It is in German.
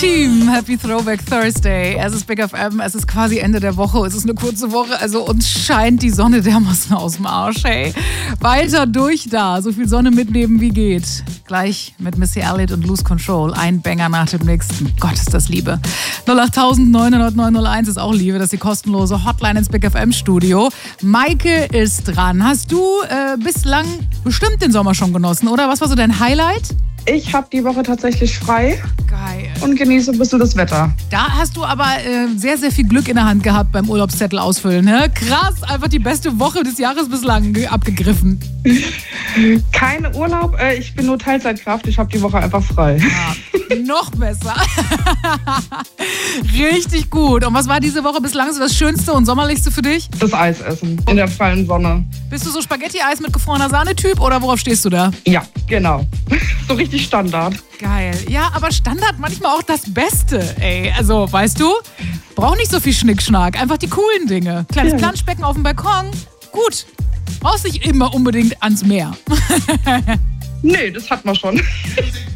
Team, Happy Throwback Thursday. Es ist Big FM, es ist quasi Ende der Woche, es ist eine kurze Woche, also uns scheint die Sonne dermaßen aus dem Arsch, hey. Weiter durch da, so viel Sonne mitnehmen wie geht. Gleich mit Missy Elliott und Lose Control, ein Banger nach dem nächsten. Gott, ist das Liebe. 08000 900 901 ist auch Liebe, das ist die kostenlose Hotline ins Big FM Studio. Maike ist dran. Hast du bislang bestimmt den Sommer schon genossen, oder? Was war so dein Highlight? Ich habe die Woche tatsächlich frei. Geil. Und genieße ein bisschen das Wetter. Da hast du aber sehr, sehr viel Glück in der Hand gehabt beim Urlaubszettel ausfüllen. Ne? Krass, einfach die beste Woche des Jahres bislang abgegriffen. Kein Urlaub, ich bin nur Teilzeitkraft. Ich habe die Woche einfach frei. Ja, noch besser. Richtig gut. Und was war diese Woche bislang so das Schönste und Sommerlichste für dich? Das Eisessen in der freien Sonne. Bist du so Spaghetti-Eis mit gefrorener Sahne-Typ oder worauf stehst du da? Ja, genau. So richtig Standard. Geil. Ja, aber Standard manchmal auch das Beste, ey. Also, weißt du, braucht nicht so viel Schnickschnack. Einfach die coolen Dinge. Kleines Planschbecken auf dem Balkon. Gut. Brauchst nicht immer unbedingt ans Meer. Nee, das hat man schon.